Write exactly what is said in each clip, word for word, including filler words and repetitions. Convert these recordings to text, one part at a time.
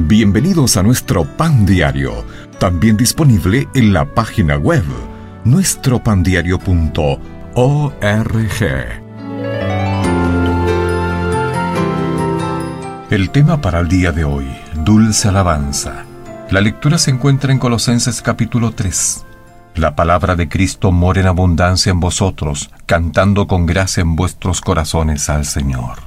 Bienvenidos a nuestro Pan Diario, también disponible en la página web nuestro pan diario punto org. El tema para el día de hoy, dulce alabanza. La lectura se encuentra en Colosenses capítulo tres. La palabra de Cristo mora en abundancia en vosotros, cantando con gracia en vuestros corazones al Señor.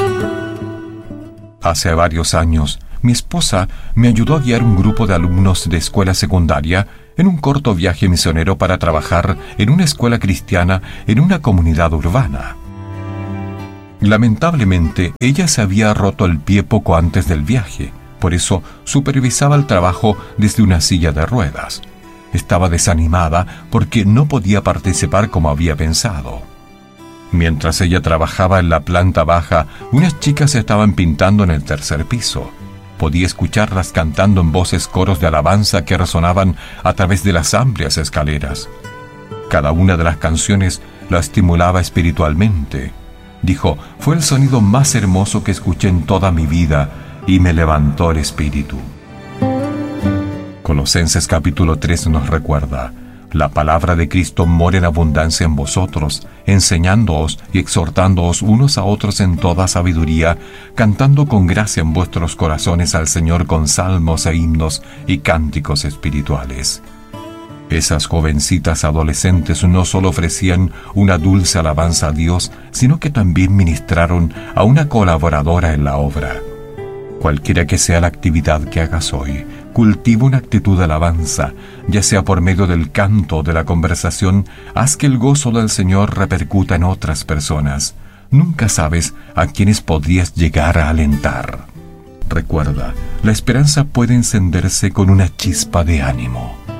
Hace varios años, mi esposa me ayudó a guiar un grupo de alumnos de escuela secundaria en un corto viaje misionero para trabajar en una escuela cristiana en una comunidad urbana. Lamentablemente, ella se había roto el pie poco antes del viaje, por eso supervisaba el trabajo desde una silla de ruedas. Estaba desanimada porque no podía participar como había pensado. Mientras ella trabajaba en la planta baja, unas chicas estaban pintando en el tercer piso. Podía escucharlas cantando en voces coros de alabanza que resonaban a través de las amplias escaleras. Cada una de las canciones la estimulaba espiritualmente. Dijo, fue el sonido más hermoso que escuché en toda mi vida y me levantó el espíritu. Colosenses capítulo tres nos recuerda, la palabra de Cristo mora en abundancia en vosotros, enseñándoos y exhortándoos unos a otros en toda sabiduría, cantando con gracia en vuestros corazones al Señor con salmos e himnos y cánticos espirituales. Esas jovencitas adolescentes no solo ofrecían una dulce alabanza a Dios, sino que también ministraron a una colaboradora en la obra. Cualquiera que sea la actividad que hagas hoy, cultiva una actitud de alabanza, ya sea por medio del canto o de la conversación, haz que el gozo del Señor repercuta en otras personas. Nunca sabes a quienes podrías llegar a alentar. Recuerda, la esperanza puede encenderse con una chispa de ánimo.